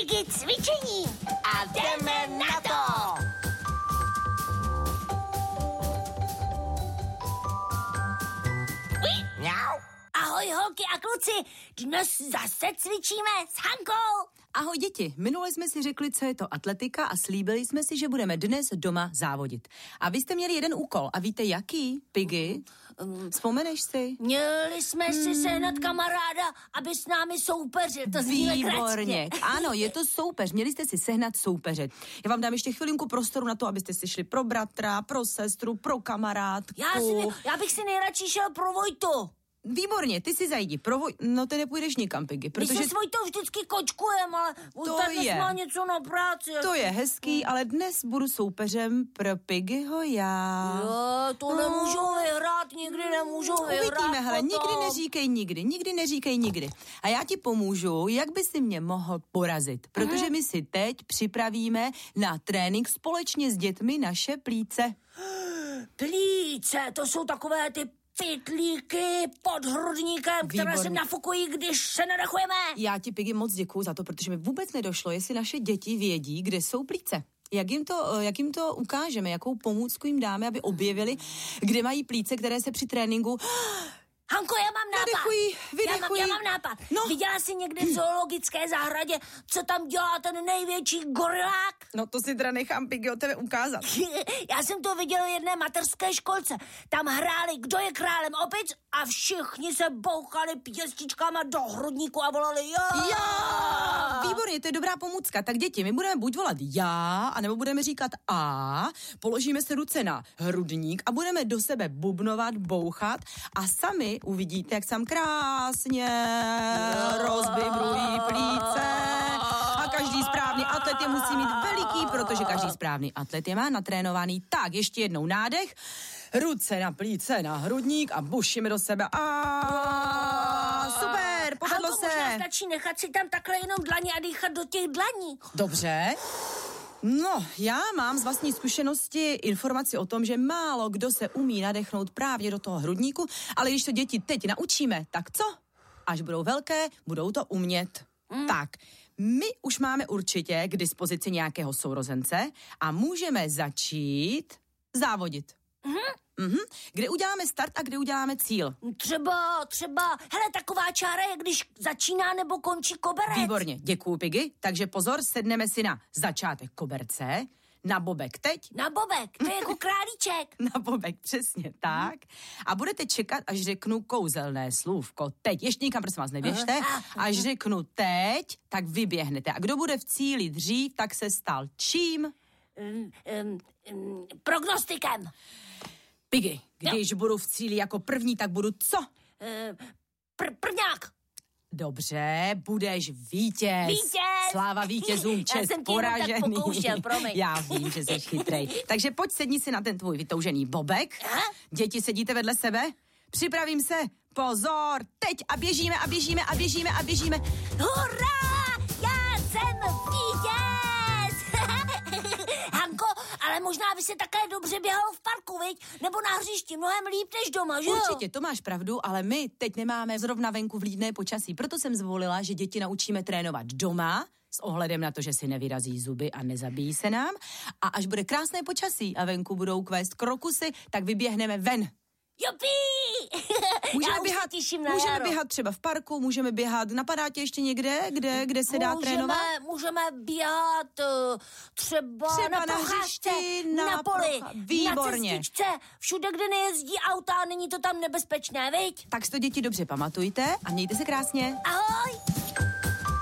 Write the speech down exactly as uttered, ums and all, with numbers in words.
Piggy cvičení a jdeme na to! Ahoj holky a kluci, dnes zase cvičíme s Hankou. Ahoj děti, minule jsme si řekli, co je to atletika a slíbili jsme si, že budeme dnes doma závodit. A vy jste měli jeden úkol a víte jaký, Piggy? Um, Vzpomeneš si? Měli jsme hmm. si sehnat kamaráda, aby s námi soupeřil, to zní Výborně, ano, je to soupeř, měli jste si sehnat soupeře. Já vám dám ještě chvilinku prostoru na to, abyste si šli pro bratra, pro sestru, pro kamarádku. Já, si, já bych si nejradši šel pro Vojtu. Výborně, ty si zajdi, provoj... no ty nepůjdeš nikam, Piggy, protože... My se s Vojtou vždycky kočkujem, ale to je. má něco na práci. To je hezký, ale dnes budu soupeřem pro Piggyho já. Jo, to no. nemůžu vyhrát, nikdy nemůžu vyhrát. Uvidíme, hele, nikdy neříkej nikdy, nikdy neříkej nikdy. A já ti pomůžu, jak by si mě mohl porazit, protože mm. my si teď připravíme na trénink společně s dětmi naše plíce. Plíce, to jsou takové ty pytlíky pod hrudníkem, které se nafukují, když se nadechujeme. Já ti, Piggy, moc děkuju za to, protože mi vůbec nedošlo, jestli naše děti vědí, kde jsou plíce. Jak jim, to, jak jim to ukážeme, jakou pomůcku jim dáme, aby objevili, kde mají plíce, které se při tréninku... Hanko, já mám nápad. Vydechují, vydechují. Já mám, já mám nápad. No. Viděla jsi někdy v zoologické zahradě, co tam dělá ten největší gorilák? No to si teda nechám, Piggy, od tebe ukázat. Já jsem to viděl v jedné mateřské školce. Tam hráli, kdo je králem opic a všichni se bouchali pěstičkama do hrudníku a volali já. Já! Výborně, to je dobrá pomůcka. Tak děti, my budeme buď volat já, anebo budeme říkat a, položíme se ruce na hrudník a budeme do sebe bubnovat, bouchat a sami uvidíte, jak sam krásně rozvibrují plíce. A každý správný atlet je musí mít veliký, protože každý správný atlet je má natrénovaný. Tak, ještě jednou nádech, ruce na plíce, na hrudník a bušíme do sebe. A super, povedlo se. Možná stačí nechat si tam takhle jenom dlaně a dýchat do těch dlaní. Dobře. No, já mám z vlastní zkušenosti informaci o tom, že málo kdo se umí nadechnout právě do toho hrudníku, ale když to děti teď naučíme, tak co? Až budou velké, budou to umět. Mm. Tak, my už máme určitě k dispozici nějakého sourozence a můžeme začít závodit. Mm-hmm. Mm-hmm. Kde uděláme start a kde uděláme cíl? Třeba, třeba, hele, taková čára je, když začíná nebo končí koberec. Výborně, děkuju, Piggy. Takže pozor, sedneme si na začátek koberce, na bobek teď. Na bobek, to je jako králíček. Na bobek, přesně tak. A budete čekat, až řeknu kouzelné slůvko. Teď, ještě nikam, prosím vás, neběžte. Až řeknu teď, tak vyběhnete. A kdo bude v cíli dřív, tak se stal čím? Um, um, um, prognostikem. Piggy, když jo. budu v cíli jako první, tak budu co? Pr- prvňák. Dobře, budeš vítěz. Vítěz. Sláva vítězům, čest poražený. Já jsem tak pokoušel, promiň. Já vím, že jsi chytrej. Takže pojď sedni si na ten tvůj vytoužený bobek. Aha. Děti, sedíte vedle sebe? Připravím se. Pozor, teď a běžíme a běžíme a běžíme a běžíme. Hurá, já jsem vítěz. Hanko, ale možná by se také dobře běhalo v parku, viď? Nebo na hřišti, mnohem líp než doma, že jo? Určitě, to máš pravdu, ale my teď nemáme zrovna venku vlídné počasí. Proto jsem zvolila, že děti naučíme trénovat doma, s ohledem na to, že si nevyrazí zuby a nezabijí se nám. A až bude krásné počasí a venku budou kvést krokusy, tak vyběhneme ven. Jupí! Můžeme, běhat, můžeme jaro. běhat třeba v parku, můžeme běhat, napadá tě ještě někde, kde, kde se dá můžeme, trénovat? Můžeme běhat třeba, třeba na procházce, na, na poli, Výborně. Na cestičce, všude, kde nejezdí auta, není to tam nebezpečné, viď? Tak si to děti dobře pamatujte a mějte se krásně. Ahoj!